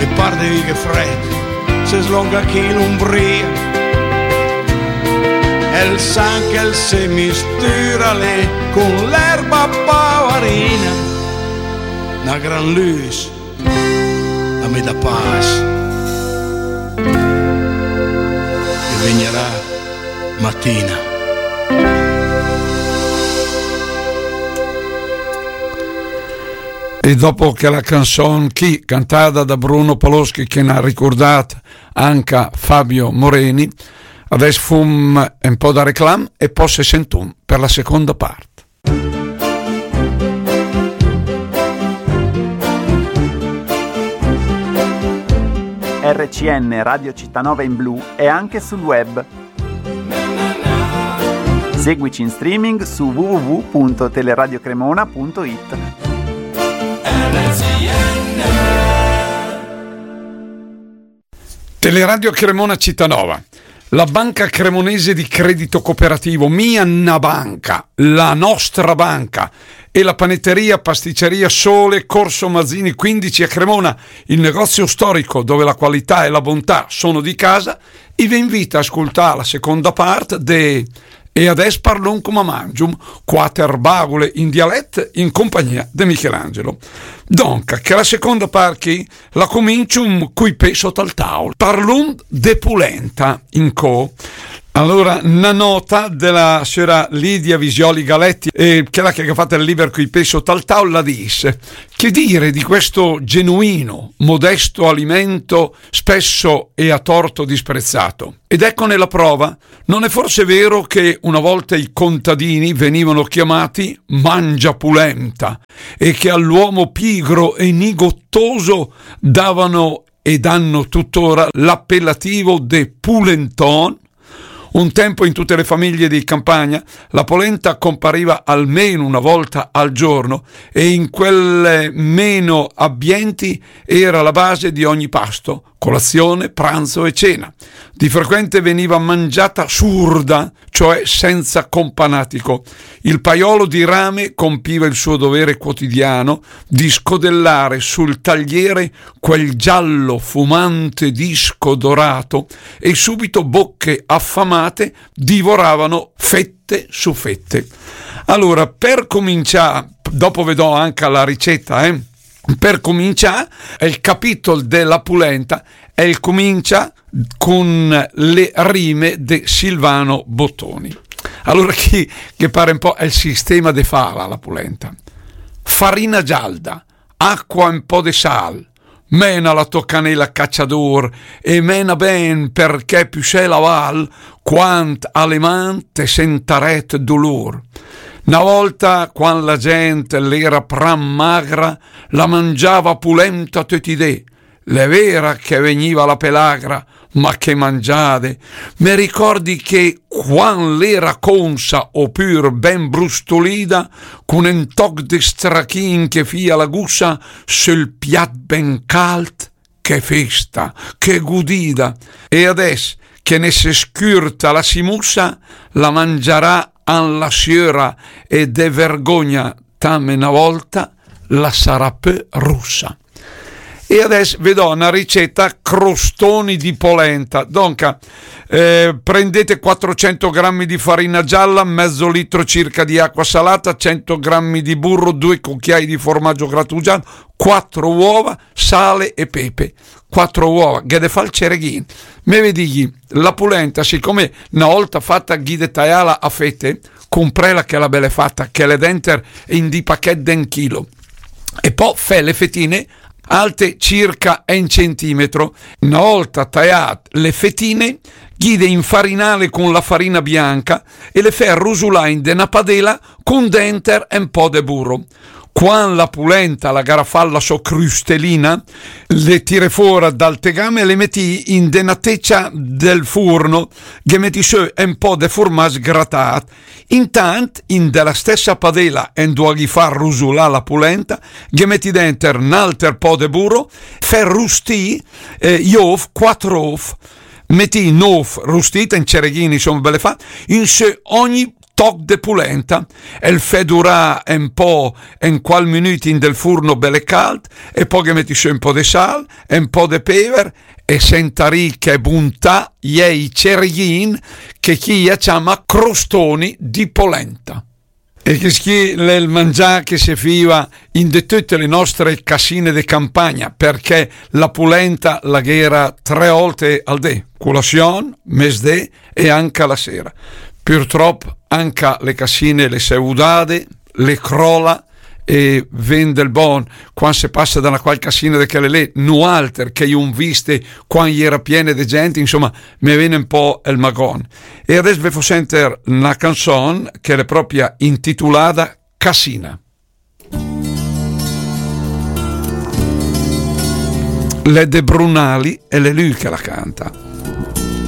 e pardevi che freddo se slonga chi in Umbria e il san che si mistura lì con l'erba pavarina, una gran luce a me da pace e venirà mattina. E dopo che la canzone Chi, cantata da Bruno Paloschi, che ne ha ricordato anche Fabio Moreni, adesso fum un po' da reclam e poi si sentum per la seconda parte. RCN Radio Cittanova in blu è anche sul web. Seguici in streaming su www.teleradiocremona.it. Teleradio Cremona Cittanova, la banca cremonese di credito cooperativo Mia Na Banca, la nostra banca, e la panetteria pasticceria Sole, Corso Mazzini 15 a Cremona, il negozio storico dove la qualità e la bontà sono di casa, e vi invita a ascoltare la seconda parte de E adesso parlon come mangium, quater bagole in dialetto in compagnia di Michelangelo. Donca, che la seconda parte la comincium coi peso tal tavolo. Parlon de pulenta in co. Allora, una nota della signora Lidia Visioli Galetti, quella che ha fatto il libro coi peso tal tavolo, la disse: che dire di questo genuino, modesto alimento, spesso e a torto disprezzato? Ed eccone la prova. Non è forse vero che una volta i contadini venivano chiamati mangiapulenta e che all'uomo pigro e nigottoso davano e danno tuttora l'appellativo de pulenton? Un tempo in tutte le famiglie di campagna la polenta compariva almeno una volta al giorno e in quelle meno abbienti era la base di ogni pasto, colazione, pranzo e cena. Di frequente veniva mangiata surda, cioè senza companatico. Il paiolo di rame compiva il suo dovere quotidiano di scodellare sul tagliere quel giallo fumante disco dorato e subito bocche affamate divoravano fette su fette. Allora, per cominciare, dopo vedrò anche la ricetta, per cominciare, il capitolo della pulenta e il comincia con le rime di Silvano Bottoni. Allora, che pare un po' è il sistema de fara la pulenta. Farina gialda, acqua un po' di sal, mena la toccanella cacciador e mena ben perché più c'è la val quant alle man te sentaret dolor. Una volta, quando la gente l'era pran magra, la mangiava pulenta tetidè, le vera che veniva la pelagra, ma che mangiade. Me ricordi che quando l'era consa o pur ben brustolida, con un toc di strachin che fia la gussa sul piat ben calt, che festa, che gudida. E adesso che ne se scurta la simussa, la mangerà alla sera e de vergogna tamme una volta la sarà pe russa. E adesso vedo una ricetta crostoni di polenta. Donca, prendete 400 grammi di farina gialla, mezzo litro circa di acqua salata, 100 grammi di burro, 2 cucchiai di formaggio grattugiato, 4 uova, sale e pepe. 4 uova, che de fa il cereghin. Me vedi la polenta, siccome una volta fatta ghide taiala a fette, comprela che la belle fatta, che le denter in di pacchet den chilo. E poi fe le fettine alte circa 1 centimetro. Una volta tagliate le fettine, ghide infarinale con la farina bianca e le fe arrosolare in una padella con denter un po' de burro. Quando la pulenta, la garafalla so crustelina, le tire fuori dal tegame e le metti in una teccia del forno, che metti su un po' di formaggio grattato. Intanto, in della stessa padella, in dove far rosolare la pulenta, che metti dentro un altro po' di burro, fai rustì, 4 ov, metti 9 rustite in cereghini, insomma, belle fatte, in su ogni toc de polenta, e il fai durare un po', in qual minuti in del forno belle caldo, e poi metti su un po' di sale e un po' di pepe, e senta ricca e bontà, i cerglin che chi chiama crostoni di polenta. E che schie il mangià che si fiva in tutte le nostre casine di campagna, perché la polenta la ghera 3 volte al dì, colazione, mesdè e anche la sera. Purtroppo anche le casine le seudade, le crolla e vende il bon quando si passa da una qualche casina di quelle lì, no alter che io viste quando era piena di gente, insomma mi viene un po' il magon. E adesso vi faccio sentire una canzone che è proprio intitolata Casina. Le De Brunali e le lui che la canta.